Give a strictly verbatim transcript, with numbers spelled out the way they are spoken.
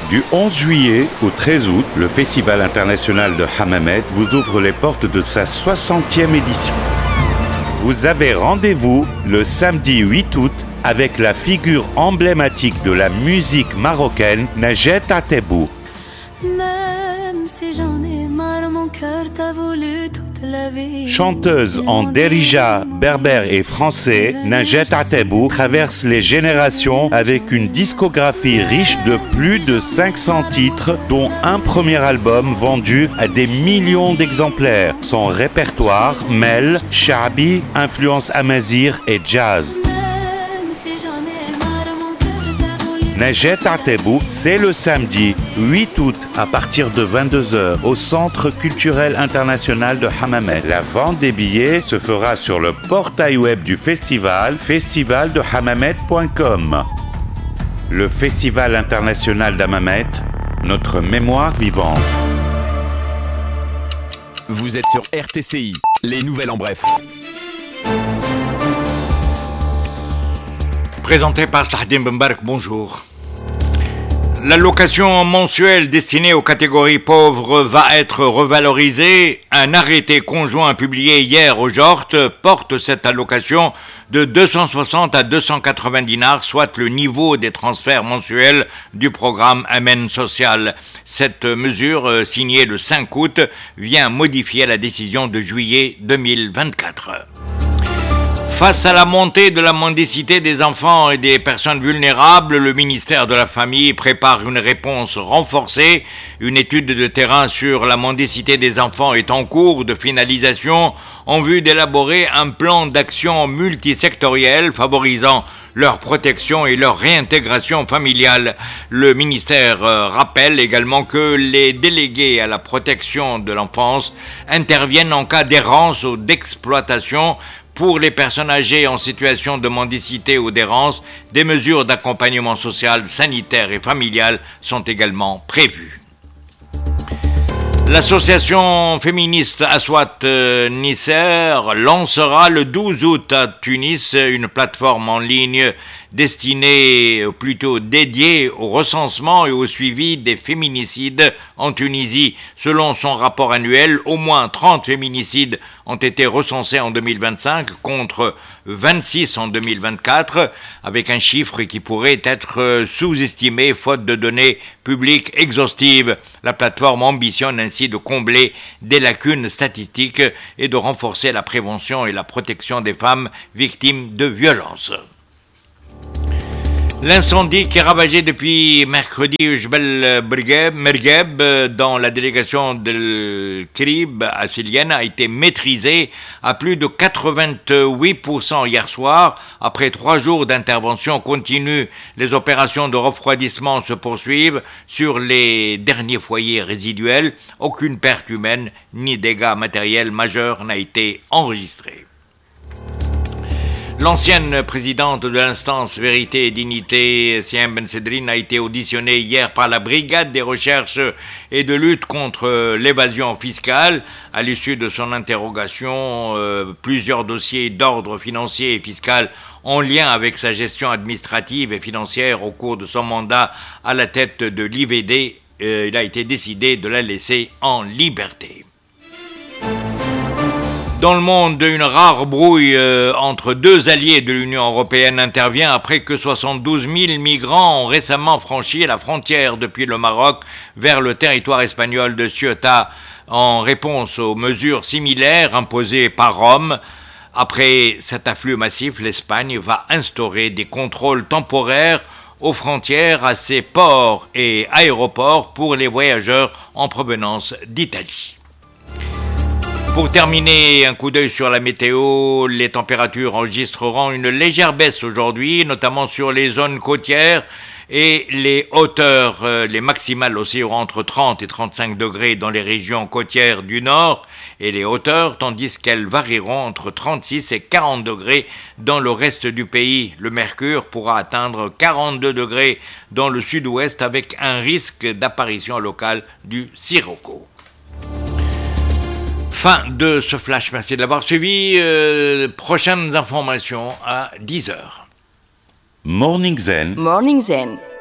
Du onze juillet au treize août, le Festival international de Hammamet vous ouvre les portes de sa soixantième édition. Vous avez rendez-vous le samedi huit août avec la figure emblématique de la musique marocaine, Najet Atebou. Même si j'en ai marre, mon cœur t'a voulu toute la vie. Chanteuse en derija, berbère et français, Najet Atebou traverse les générations avec une discographie riche de plus de cinq cents titres, dont un premier album vendu à des millions d'exemplaires. Son répertoire mêle sha'bi, influence amazigh et jazz. Najet Atebou, c'est le samedi huit août à partir de vingt-deux heures au Centre culturel international de Hammamet. La vente des billets se fera sur le portail web du festival, festival de hammamet point com. Le Festival international d'Hammamet, notre mémoire vivante. Vous êtes sur R T C I, les nouvelles en bref. Présenté par Slahdin Bembark, bonjour. L'allocation mensuelle destinée aux catégories pauvres va être revalorisée. Un arrêté conjoint publié hier au Jort porte cette allocation de deux cent soixante à deux cent quatre-vingts dinars, soit le niveau des transferts mensuels du programme Amen Social. Cette mesure, signée le cinq août, vient modifier la décision de juillet deux mille vingt-quatre. Face à la montée de la mendicité des enfants et des personnes vulnérables, le ministère de la Famille prépare une réponse renforcée. Une étude de terrain sur la mendicité des enfants est en cours de finalisation en vue d'élaborer un plan d'action multisectoriel favorisant leur protection et leur réintégration familiale. Le ministère euh, rappelle également que les délégués à la protection de l'enfance interviennent en cas d'errance ou d'exploitation. Pour les personnes âgées en situation de mendicité ou d'errance, des mesures d'accompagnement social, sanitaire et familial sont également prévues. L'association féministe Aswat Nisser lancera le douze août à Tunis une plateforme en ligne destinée, ou plutôt dédiée au recensement et au suivi des féminicides en Tunisie. Selon son rapport annuel, au moins trente féminicides ont été recensés en deux mille vingt-cinq contre vingt-six en deux mille vingt-quatre, avec un chiffre qui pourrait être sous-estimé faute de données publiques exhaustives. La plateforme ambitionne ainsi de combler des lacunes statistiques et de renforcer la prévention et la protection des femmes victimes de violences. L'incendie qui a ravagé depuis mercredi Jbel Mergheb dans la délégation de Krib à Silienne a été maîtrisé à plus de quatre-vingt-huit pour cent hier soir. Après trois jours d'intervention continue, les opérations de refroidissement se poursuivent sur les derniers foyers résiduels. Aucune perte humaine ni dégâts matériels majeurs n'a été enregistré. L'ancienne présidente de l'instance Vérité et Dignité, Siem Ben Sedrine, a été auditionnée hier par la Brigade des recherches et de lutte contre l'évasion fiscale. À l'issue de son interrogation, euh, plusieurs dossiers d'ordre financier et fiscal en lien avec sa gestion administrative et financière au cours de son mandat à la tête de l'I V D, euh, il a été décidé de la laisser en liberté. Dans le monde, une rare brouille euh, entre deux alliés de l'Union européenne intervient après que soixante-douze mille migrants ont récemment franchi la frontière depuis le Maroc vers le territoire espagnol de Ceuta en réponse aux mesures similaires imposées par Rome. Après cet afflux massif, l'Espagne va instaurer des contrôles temporaires aux frontières à ses ports et aéroports pour les voyageurs en provenance d'Italie. Pour terminer, un coup d'œil sur la météo, les températures enregistreront une légère baisse aujourd'hui, notamment sur les zones côtières et les hauteurs. Les maximales oscilleront entre trente et trente-cinq degrés dans les régions côtières du nord et les hauteurs, tandis qu'elles varieront entre trente-six et quarante degrés dans le reste du pays. Le mercure pourra atteindre quarante-deux degrés dans le sud-ouest avec un risque d'apparition locale du sirocco. Fin de ce flash, merci de l'avoir suivi. Euh, prochaines informations à dix heures. Morning Zen. Morning Zen.